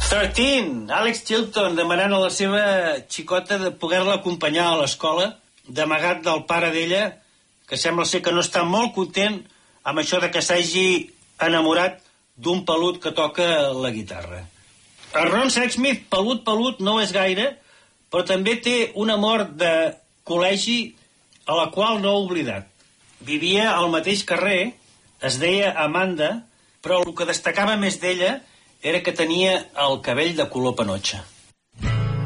13, Alex Chilton demanant a la seva xicota de poder-la acompanyar a l'escola, d'amagat del pare d'ella, que sembla ser que no està molt content amb això de que s'hagi enamorat d'un pelut que toca la guitarra. El Ron Sexsmith, pelut no és gaire, però també té una mort de col·legi a la qual no ha oblidat. Vivia al mateix carrer, es deia Amanda, però el que destacava més d'ella era que tenia el cabell de color panotxa.